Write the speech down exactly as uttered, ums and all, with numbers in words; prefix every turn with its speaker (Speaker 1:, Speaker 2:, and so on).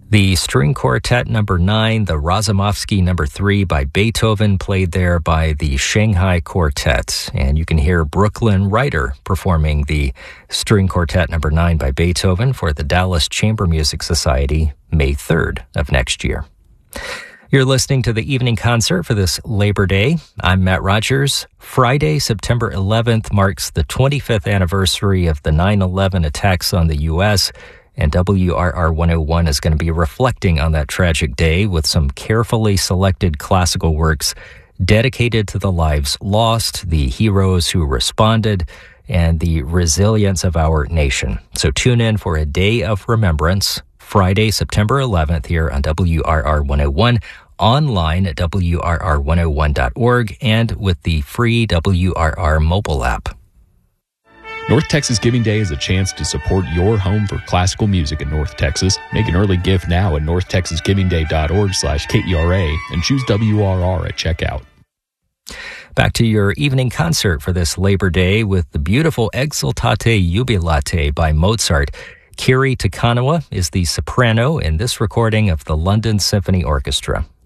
Speaker 1: The String Quartet number nine, the Razumovsky number three by Beethoven, played there by the Shanghai Quartet. And you can hear Brooklyn Ryder performing the String Quartet number nine by Beethoven for the Dallas Chamber Music Society May third of next year. You're listening to the evening concert for this Labor Day. I'm Matt Rogers. Friday, September eleventh, marks the twenty-fifth anniversary of the nine eleven attacks on the U S, and W R R one oh one is going to be reflecting on that tragic day with some carefully selected classical works dedicated to the lives lost, the heroes who responded, and the resilience of our nation. So tune in for a day of remembrance, Friday, September eleventh, here on W R R one oh one, online at W R R one oh one dot org, and with the free W R R mobile app.
Speaker 2: North Texas Giving Day is a chance to support your home for classical music in North Texas. Make an early gift now at north texas giving day dot org slash K E R A and choose W R R at checkout.
Speaker 1: Back to your evening concert for this Labor Day with the beautiful Exultate Jubilate by Mozart. Kiri Takanawa is the soprano in this recording of the London Symphony Orchestra.